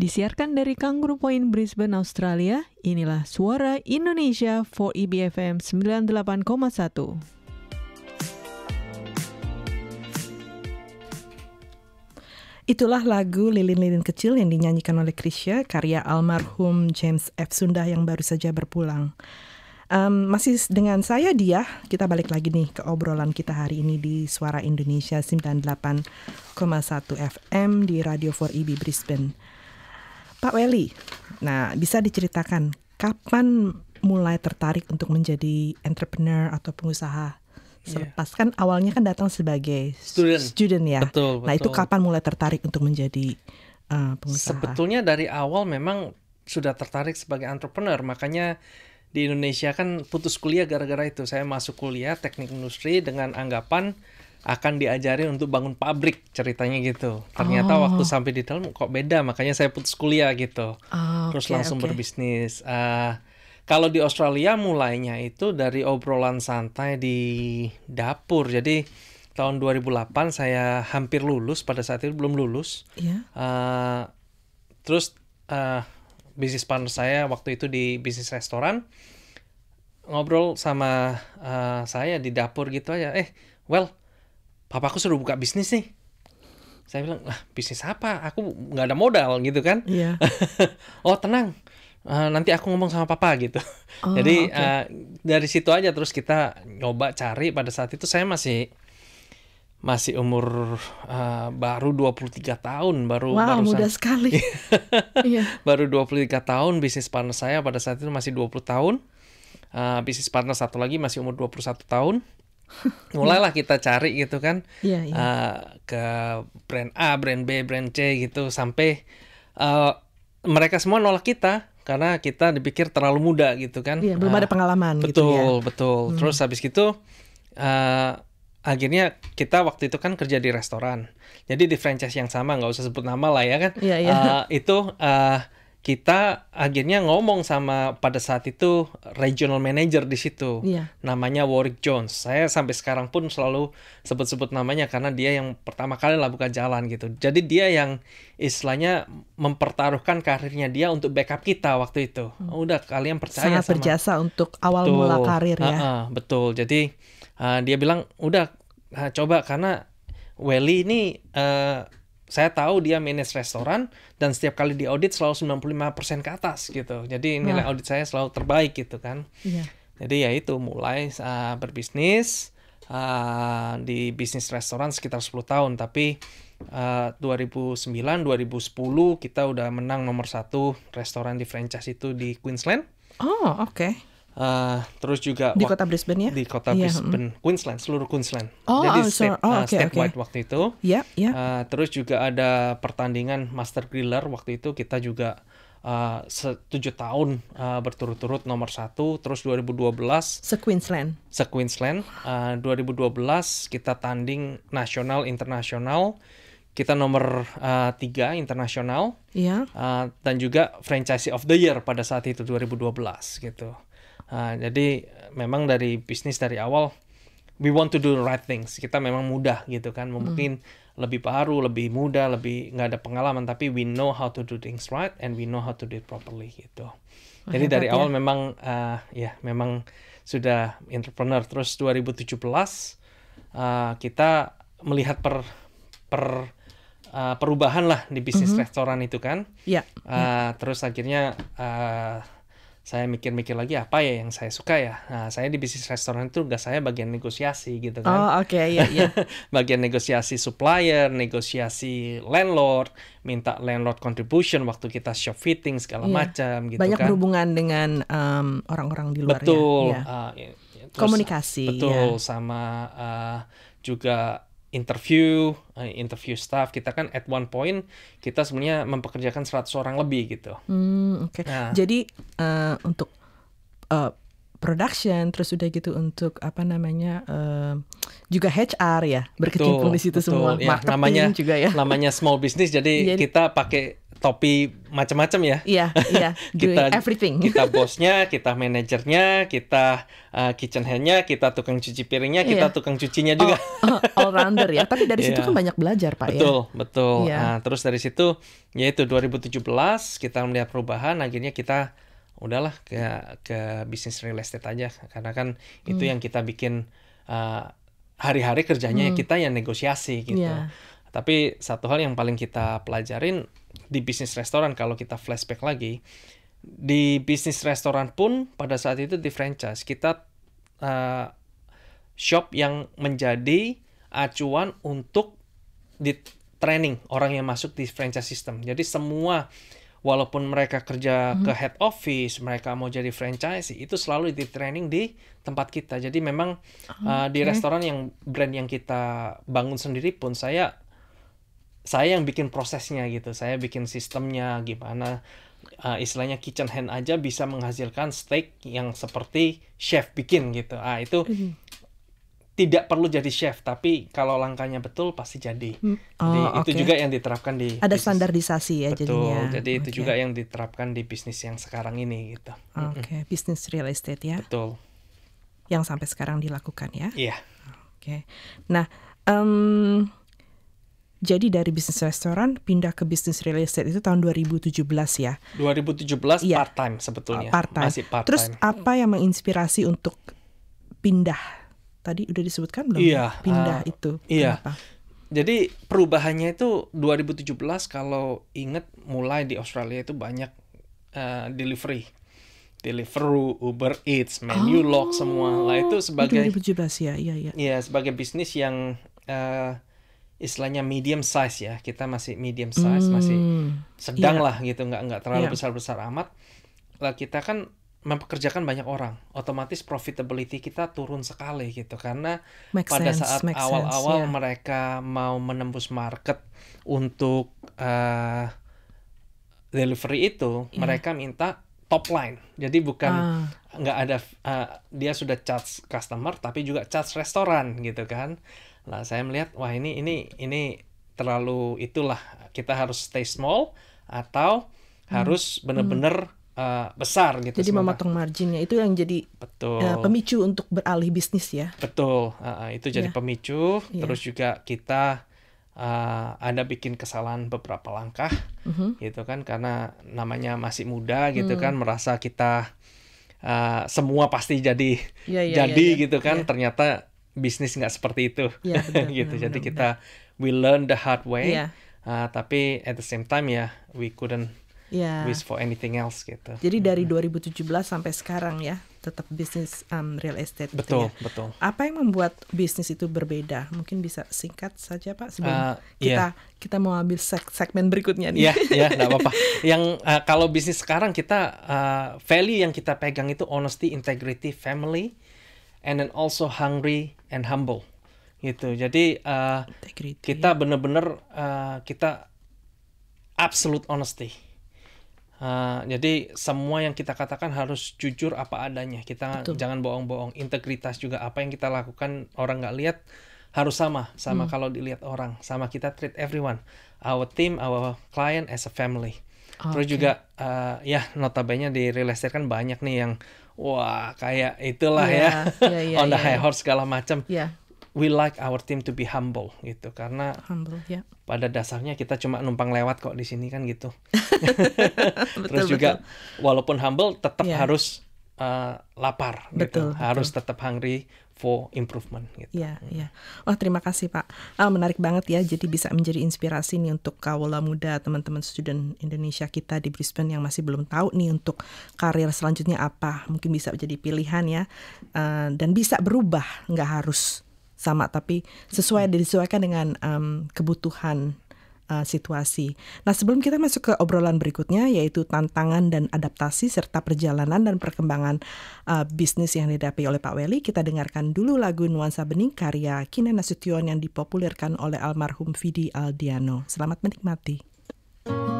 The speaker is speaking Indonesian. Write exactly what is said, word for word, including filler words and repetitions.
Disiarkan dari Kangaroo Point, Brisbane, Australia, inilah Suara Indonesia for I B F M sembilan puluh delapan koma satu. Itulah lagu Lilin-Lilin Kecil yang dinyanyikan oleh Krisya, karya almarhum James F. Sunda yang baru saja berpulang. Um, masih dengan saya Dia, kita balik lagi nih ke obrolan kita hari ini di Suara Indonesia sembilan puluh delapan koma satu F M di Radio four E B Brisbane. Pak Welly, nah bisa diceritakan kapan mulai tertarik untuk menjadi entrepreneur atau pengusaha? Selepas yeah. kan awalnya kan datang sebagai student, student ya. Betul, nah betul. itu kapan mulai tertarik untuk menjadi uh, pengusaha? Sebetulnya dari awal memang sudah tertarik sebagai entrepreneur, makanya di Indonesia kan putus kuliah gara-gara itu. Saya masuk kuliah teknik industri dengan anggapan akan diajarin untuk bangun pabrik, ceritanya gitu. Ternyata oh. waktu sampai di dalam kok beda, makanya saya putus kuliah gitu. Oh, Terus okay, langsung okay. berbisnis. Uh, Kalau di Australia mulainya itu dari obrolan santai di dapur. Jadi tahun dua ribu delapan saya hampir lulus, pada saat itu belum lulus. Yeah. Uh, terus uh, bisnis partner saya waktu itu di bisnis restoran ngobrol sama uh, saya di dapur gitu aja. Eh, well, papaku suruh buka bisnis nih. Saya bilang, lah bisnis apa? Aku nggak ada modal gitu kan. Yeah. Oh tenang. Uh, nanti aku ngomong sama papa gitu. Oh, Jadi okay. uh, dari situ aja terus kita nyoba cari. Pada saat itu saya masih masih umur uh, baru dua puluh tiga tahun, baru wow, barusan, muda sekali. yeah. Baru dua puluh tiga tahun. Bisnis partner saya pada saat itu masih dua puluh tahun. Uh, bisnis partner satu lagi masih umur dua puluh satu tahun. Mulailah kita cari gitu kan. Yeah, yeah. Uh, ke brand A, brand B, brand C gitu sampai uh, mereka semua nolak kita. Karena kita dipikir terlalu muda gitu kan. Iya, belum ada pengalaman betul, gitu ya. Betul, betul. Hmm. Terus habis gitu, uh, akhirnya kita waktu itu kan kerja di restoran. Jadi di franchise yang sama, nggak usah sebut nama lah ya kan. Iya, iya. Uh, itu uh, kita akhirnya ngomong sama pada saat itu regional manager di situ. Iya. Namanya Warwick Jones. Saya sampai sekarang pun selalu sebut-sebut namanya karena dia yang pertama kali lah buka jalan gitu. Jadi dia yang istilahnya mempertaruhkan karirnya dia untuk backup kita waktu itu. Hmm. Udah kalian percaya sangat sama. berjasa untuk awal betul. mula karir ya. Uh-uh, betul. Jadi uh, dia bilang udah uh, coba karena Welly ini uh, saya tahu dia manage restoran dan setiap kali di audit selalu sembilan puluh lima persen ke atas gitu. Jadi nilai Wah. audit saya selalu terbaik gitu kan. Iya. Jadi ya itu mulai uh, berbisnis uh, di bisnis restoran sekitar sepuluh tahun. Tapi uh, dua ribu sembilan dua ribu sepuluh kita udah menang nomor satu restoran di franchise itu di Queensland. Oh oke. Okay. Uh, terus juga di kota Brisbane ya? Di kota yeah. Brisbane, Queensland, seluruh Queensland. Oh, jadi oh, state, oh, uh, okay, statewide okay. waktu itu. Iya, yeah, iya. Yeah. Uh, terus juga ada pertandingan Master Griller waktu itu kita juga uh, tujuh tahun uh, berturut-turut nomor satu. Terus dua ribu dua belas se-Queensland. Se-Queensland. Uh, dua ribu dua belas kita tanding nasional, internasional. Kita nomor uh, tiga internasional. Iya. Yeah. Uh, dan juga Franchisee of the Year pada saat itu dua ribu dua belas gitu. Uh, jadi memang dari bisnis dari awal we want to do the right things. Kita memang mudah gitu kan, mungkin hmm. lebih baru, lebih muda, lebih nggak ada pengalaman, tapi we know how to do things right and we know how to do it properly gitu. Oh, jadi dari ya. awal memang uh, ya memang sudah entrepreneur. Terus dua ribu tujuh belas uh, kita melihat per per uh, perubahan lah di bisnis mm-hmm. restoran itu kan. Iya. Yeah. Uh, yeah. Terus akhirnya uh, saya mikir-mikir lagi apa ya yang saya suka ya. Nah, saya di bisnis restoran itu tugas saya bagian negosiasi gitu kan. Oh, oke, okay, iya, iya. Bagian negosiasi supplier, negosiasi landlord, minta landlord contribution waktu kita shop fitting segala yeah. macam gitu. Banyak kan. Banyak berhubungan dengan um, orang-orang di luar betul, ya. Uh, ya. Terus, komunikasi. Betul, ya. sama uh, juga interview, uh, interview staff. Kita kan at one point kita sebenarnya mempekerjakan seratus orang lebih gitu. Hmm, oke. Okay. Nah. Jadi uh, untuk uh, production terus udah gitu untuk apa namanya uh, juga H R ya berkecimpung di situ betul. semua. Ya, Marketing namanya juga ya. Namanya small business jadi, jadi kita pakai topi macam-macam ya. Iya, iya, doing Kita everything. kita bosnya, kita manajernya, kita uh, kitchen hand-nya, kita tukang cuci piringnya, kita Iya. tukang cucinya juga. Oh, all rounder ya. Tapi dari situ Iya. kan banyak belajar, Pak, Betul, ya. betul. Iya. Nah, terus dari situ yaitu dua ribu tujuh belas kita melihat perubahan, akhirnya kita udahlah ke ke bisnis real estate aja karena kan itu Hmm. yang kita bikin uh, hari-hari kerjanya Hmm. kita yang negosiasi gitu. Iya. Tapi satu hal yang paling kita pelajarin di bisnis restoran kalau kita flashback lagi, di bisnis restoran pun pada saat itu di franchise kita uh, shop yang menjadi acuan untuk di training orang yang masuk di franchise system. Jadi semua walaupun mereka kerja ke head office, mereka mau jadi franchise, itu selalu di training di tempat kita. Jadi memang uh, di Oke. restoran yang brand yang kita bangun sendiri pun saya saya yang bikin prosesnya gitu. Saya bikin sistemnya gimana uh, istilahnya kitchen hand aja bisa menghasilkan steak yang seperti chef bikin gitu. Ah itu Mhm. tidak perlu jadi chef, tapi kalau langkahnya betul pasti jadi. Hmm. Jadi Oh, itu oke. juga yang diterapkan di Ada bisnis. standarisasi ya Betul. jadinya. Jadi itu Oke. juga yang diterapkan di bisnis yang sekarang ini gitu. Oke, bisnis real estate ya, Betul. yang sampai sekarang dilakukan ya. Iya. Oke. Nah, em, jadi dari bisnis restoran pindah ke bisnis real estate itu tahun dua ribu tujuh belas ya. dua ribu tujuh belas Iya. part time sebetulnya. Part time. Masih part Terus time. apa yang menginspirasi untuk pindah? Tadi udah disebutkan belum? Iya, Pindah uh, itu. iya. Kenapa? Jadi perubahannya itu dua ribu tujuh belas kalau inget mulai di Australia itu banyak uh, delivery. Deliveroo, Uber Eats, Menu Log semua. Lah itu sebagai dua ribu tujuh belas ya, iya iya. ya sebagai bisnis yang uh, istilahnya medium size ya. Kita masih medium size, masih Hmm, sedang iya. lah gitu, nggak nggak terlalu Iya. besar-besar amat. Lah kita kan mempekerjakan banyak orang, otomatis profitability kita turun sekali gitu karena Make pada sense, saat make sense, awal-awal ya. mereka mau menembus market untuk uh, delivery itu, Iya. mereka minta top line. Jadi bukan Ah, nggak ada uh, dia sudah charge customer tapi juga charge restoran gitu kan. Lah saya melihat wah ini ini ini terlalu itulah kita harus stay small atau harus benar-benar uh, besar gitu. jadi sementara. memotong marginnya itu yang jadi Betul. eh, pemicu untuk beralih bisnis ya. Betul, uh, uh, itu jadi Iya. pemicu. Iya. Terus juga kita uh, ada bikin kesalahan beberapa langkah, Mhm. gitu kan, karena namanya masih muda, gitu Hmm. kan, merasa kita uh, semua pasti jadi Iya, iya, jadi, iya, iya. gitu kan. Iya. Ternyata bisnis nggak seperti itu, Iya, benar, gitu. benar, Jadi benar, kita we learn the hard way, Iya. uh, tapi at the same time ya we couldn't Iya. wish for anything else, gitu. Jadi dari dua ribu tujuh belas sampai sekarang ya, tetap bisnis um, real estate gitu Betul, ya. betul. Apa yang membuat bisnis itu berbeda? Mungkin bisa singkat saja Pak sebelum Uh, kita kita mau ambil seg- segmen berikutnya nih. Iya, iya, nggak apa-apa. Yang uh, kalau bisnis sekarang kita uh, value yang kita pegang itu honesty, integrity, family, and then also hungry and humble, gitu. Jadi uh, Integrity. kita bener-bener uh, kita absolute honesty. Uh, jadi semua yang kita katakan harus jujur apa adanya. Kita Betul. jangan bohong-bohong. Integritas juga, apa yang kita lakukan orang nggak lihat harus sama sama Hmm. kalau dilihat orang. Sama kita treat everyone, our team, our client as a family. Terus Oke. juga uh, ya notabene di real estate kan banyak nih yang wah kayak itulah Iya, ya iya, iya, on the iya, high iya. horse segala macam. Ya, We like our team to be humble gitu, karena humble ya. pada dasarnya kita cuma numpang lewat kok di sini kan gitu. Betul, Terus juga betul. walaupun humble tetap Iya. harus uh, lapar gitu. Betul, Harus betul. tetap hungry for improvement gitu. Iya, iya. Wah, terima kasih Pak. Ah, menarik banget ya. Jadi bisa menjadi inspirasi nih untuk kaula muda, teman-teman student Indonesia kita di Brisbane yang masih belum tahu nih untuk karir selanjutnya apa. Mungkin bisa jadi pilihan ya. Eh, dan bisa berubah, nggak harus sama, tapi sesuai disesuaikan dengan em, kebutuhan uh, situasi. Nah, sebelum kita masuk ke obrolan berikutnya, yaitu tantangan dan adaptasi serta perjalanan dan perkembangan uh, bisnis yang dihadapi oleh Pak Welly, kita dengarkan dulu lagu Nuansa Bening karya Kinan Nasution yang dipopulerkan oleh almarhum Vidi Aldiano. Selamat menikmati.